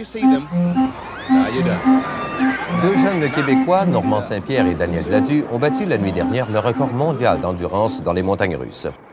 Deux jeunes Québécois, Normand Saint-Pierre et Daniel Gladu, ont battu la nuit dernière le record mondial d'endurance dans les montagnes russes.